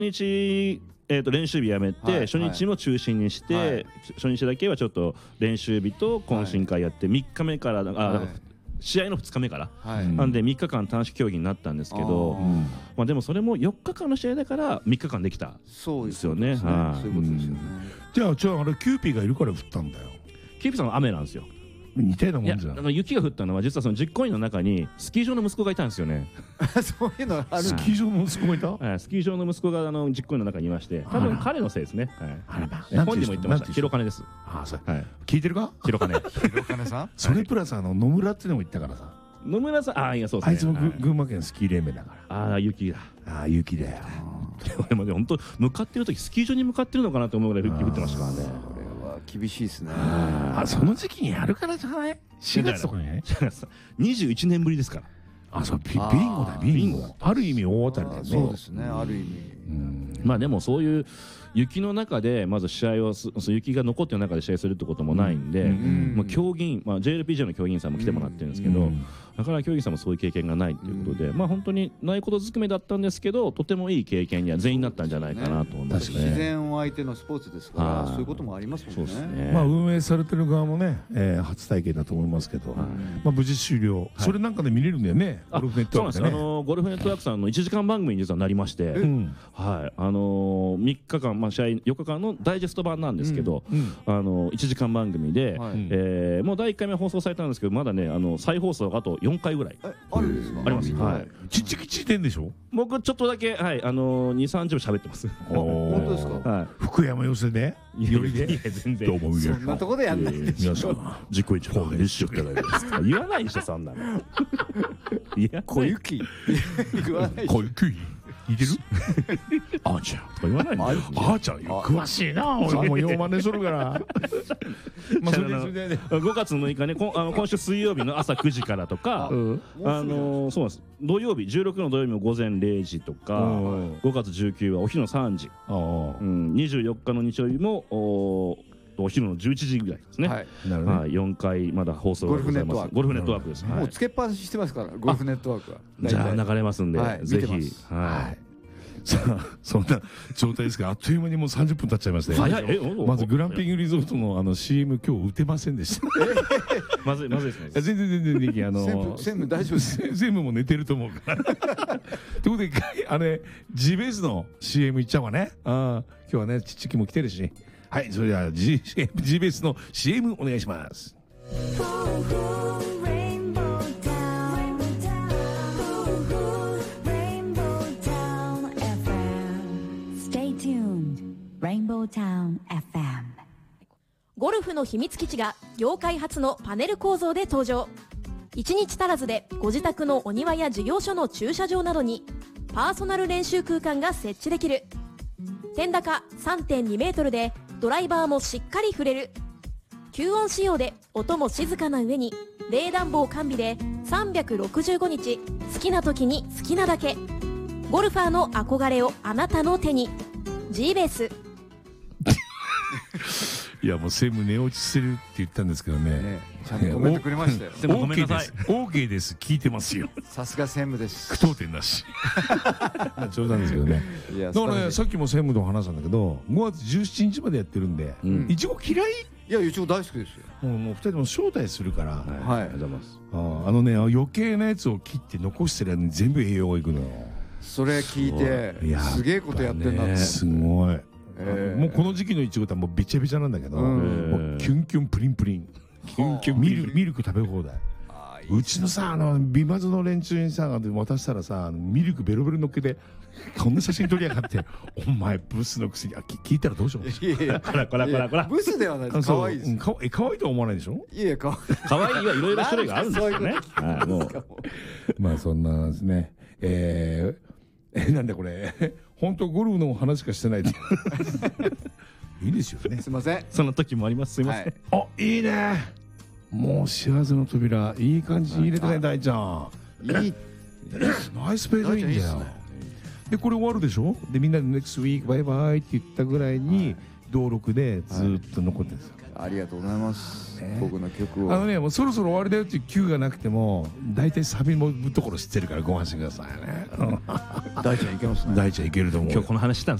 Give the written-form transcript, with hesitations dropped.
日練習日やめて、初日も中止にして、初日だけはちょっと練習日と懇親会やって、3日目から試合の2日目から、なんで3日間短縮競技になったんですけど、まあでもそれも4日間の試合だから3日間できたんですよね。そういうことですよね。 じゃああれキューピーがいるから降ったんだよ。 キューピーさんは雨なんですよ。 似たようなもんじゃん。 だから雪が降ったのは実はその実行委員の中にスキー場の息子がいたんですよね。 そういうのある。 スキー場の息子がいた？ スキー場の息子が実行委員の中にいまして、多分彼のせいですね。本人も言ってました。広金です。 ああ、そう。聞いてるか？ 広金。 広金さん？ それプラス野村ってのも言ったからさ。 野村さん、いやそうですね。 あいつも群馬県スキー連盟だから。 ああ、雪だ。 ああ、雪だよ。 でも本当向かってる時スキー場に向かってるのかなと思うぐらい雪降ってましたからね。 これは厳しいですね。 その時期にやるからじゃない？4月とかね。 21年ぶりですから。 そう、ビンゴだ、ビンゴ。ある意味大当たりだよね。 そうですね、ある意味。 まあでもそういう雪の中でまず試合を雪が残ってる中で試合するってこともないんで、競技員、JLPGA の競技員さんも来てもらってるんですけど、なかなか競技員さんもそういう経験がないということで、まあ本当にないことずくめだったんですけど、とてもいい経験には全員なったんじゃないかなと思いますね。 自然を相手のスポーツですから、そういうこともありますもんね。 まあ運営されてる側もね、初体験だと思いますけど、まあ無事終了。それなんかで見れるんだよね。ゴルフネットワークでね。 ゴルフネットワークさんの1時間番組に実はなりまして、3日間試合4日間のダイジェスト版なんですけど、1時間番組でもう第1回目放送されたんですけど、まだね再放送があと4回ぐらいあるんですか？ あります。 ちっちきちいてんでしょ？ 僕ちょっとだけ2、30分喋ってます。 本当ですか？ 福山寄せでよりで全然どうもそんなとこでやんないでしょ。 皆さん実行委員長の熱唱ってないですか？ 言わないでしょそんなの。 小雪言わない。 小雪似てる？あーちゃんとか言わないの？あーちゃん詳しいな。俺もよう真似するから。 5月6日ね、今週水曜日の朝9時からとか、そうなんです。土曜日16の土曜日も午前0時とか、5月19はお昼の3時、24日の日曜日もお昼の11時ぐらいですね。4回まだ放送がございます。ゴルフネットワークです。 もうつけっぱなししてますから、ゴルフネットワークは。 じゃあ流れますんで、ぜひ。 さあそんな状態ですが、あっという間にもう30分経っちゃいまして、まずグランピングリゾートのCM 今日打てませんでした。 まずいですね。 全然でき専務大丈夫です。 専務も寝てると思うから。ということでG ベースの CM いっちゃうわね。今日はねちっちきも来てるし、はい、それでは G ベースの CM お願いします。 ゴルフの秘密基地が業界初のパネル構造で登場。1日足らずでご自宅のお庭や事業所の駐車場などにパーソナル練習空間が設置できる。天高 3.2 メートルでドライバーもしっかり触れる。吸音仕様で音も静かな上に冷暖房完備で365日好きな時に好きなだけ。ゴルファーの憧れをあなたの手に。 G ベース。 いやもう専務寝落ちしてるって言ったんですけどね。 ちゃんとコメントくれましたよ。 OK です。OK です。聞いてますよ。 さすが専務です。 句読点なし。冗談ですけどね。だからね、さっきも専務と話したんだけど、5月17日までやってるんで、いちご嫌い？ いや、いちご大好きですよ。 もう2人とも招待するから。 はい。ありがとうございます。 余計なやつを切って残してるやつ全部栄養がいくのよ。 それ聞いてすげえことやってんなって。 すごい。もうこの時期のいちごってもうべちゃべちゃなんだけど、もうキュンキュンプリンプリン、ミルク食べ放題。うちのさビマズの連中にさ渡したらさ、ミルクベロベロ乗っけてこんな写真撮りやがって、お前ブスのくせに聞いたらどうしよう。 こらブスではないです。可愛いです。 可愛いとは思わないでしょ。 いや可愛いはいろいろ種類があるんですよね。 まあそんなですね。なんだこれ本当ゴルフの話しかしてないで。いいですよね。 すみません。 その時もあります。すみません。 いいね。もう幸せの扉いい感じに入れてね、大ちゃん。いい。ナイスページいいんだよ。でこれ終わるでしょ。でみんなでネクストウィークバイバイって言ったぐらいに登録でずっと残ってるんですよ。 ありがとうございます。僕の曲をもうそろそろ終わりだよっていう Q がなくても大体サビのところ知ってるからご安心くださいね。 大ちゃんいけますね。 大ちゃんいけると思う。 今日この話したんです